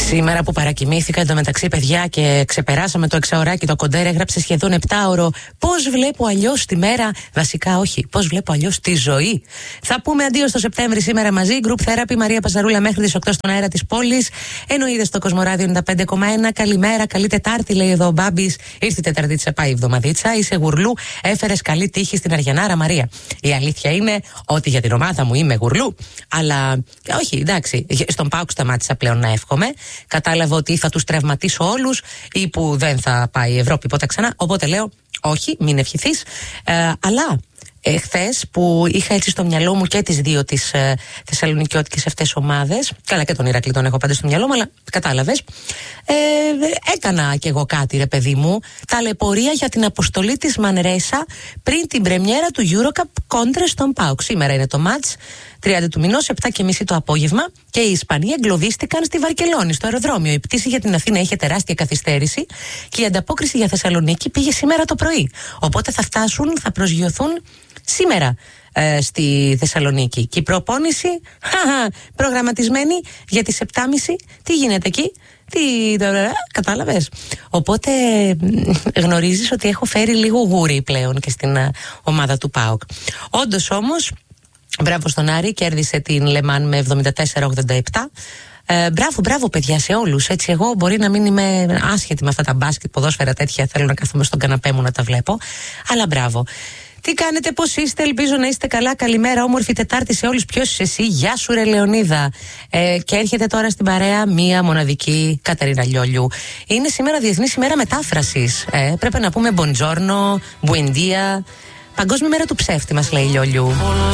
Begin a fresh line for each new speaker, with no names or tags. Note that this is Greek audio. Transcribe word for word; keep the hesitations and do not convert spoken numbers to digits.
Σήμερα που παρακοιμήθηκα εντωμεταξύ, παιδιά, και ξεπεράσαμε το εξαωράκι, το κοντέρ έγραψε σχεδόν επτάωρο. Πώς βλέπω αλλιώς τη μέρα, βασικά όχι, πώς βλέπω αλλιώς τη ζωή. Θα πούμε αντίο στο Σεπτέμβρη σήμερα μαζί. Group Therapy, Μαρία Παζαρούλα μέχρι τις οκτώ στον αέρα της πόλης. Εννοείται στο Κοσμοράδιο ενενήντα πέντε κόμμα ένα. Καλημέρα, καλή Τετάρτη, λέει εδώ ο Μπάμπης. Ήρθε η Τετάρτη, σε πάει η εβδομαδίτσα. Είσαι γουρλού, έφερες καλή τύχη στην Αργιανάρα, Μαρία. Η αλήθεια είναι ότι για την ομάδα μου είμαι γουρλού, αλλά όχι, εντάξει, στον ΠΑΟΚ σταμάτησα πλέον να εύχομαι. Κατάλαβα ότι θα τους τραυματίσω όλους ή που δεν θα πάει η Ευρώπη ποτέ ξανά. Οπότε λέω, όχι, μην ευχηθείς. Ε, αλλά ε, χθες που είχα έτσι στο μυαλό μου και τις δύο τις ε, θεσσαλονικιώτικες αυτές ομάδες, καλά και τον Ηρακλή τον έχω πάντα στο μυαλό μου, αλλά κατάλαβες, ε, έκανα κι εγώ κάτι, ρε παιδί μου, ταλαιπωρία για την αποστολή της Μανρέσα πριν την πρεμιέρα του EuroCup κόντρα στον ΠΑΟΚ. Σήμερα είναι το μάτς, τριάντα του μηνός, επτά και μισή το απόγευμα, και οι Ισπανοί εγκλωβίστηκαν στη Βαρκελόνη, στο αεροδρόμιο. Η πτήση για την Αθήνα είχε τεράστια καθυστέρηση και η ανταπόκριση για Θεσσαλονίκη πήγε σήμερα το πρωί. Οπότε θα φτάσουν, θα προσγειωθούν σήμερα ε, στη Θεσσαλονίκη. Και η προπόνηση χαχα, προγραμματισμένη για τις επτά και μισή. Τι γίνεται εκεί? Τι, κατάλαβες? Οπότε γνωρίζεις ότι έχω φέρει λίγο γούρι πλέον και στην uh, ομάδα του ΠΑΟΚ. Όντως όμως, μπράβο στον Άρη, κέρδισε την Λεμάν με εβδομήντα τέσσερα ογδόντα επτά. Ε, μπράβο, μπράβο παιδιά σε όλους. Έτσι, εγώ μπορεί να μην είμαι άσχετη με αυτά τα μπάσκετ, ποδόσφαιρα τέτοια, θέλω να κάθομαι στον καναπέ μου να τα βλέπω. Αλλά μπράβο. Τι κάνετε, πώς είστε? Ελπίζω να είστε καλά. Καλημέρα, όμορφη Τετάρτη σε όλους. Ποιος είσαι εσύ? Γεια σου, ρε Λεωνίδα. Ε, και έρχεται τώρα στην παρέα μία μοναδική Κατερίνα Λιόλιου. Είναι σήμερα Διεθνής ημέρα μετάφρασης. Ε, πρέπει να πούμε buongiorno, buen dia. Παγκόσμια μέρα του ψεύτη, μας λέει η Λιόλιου.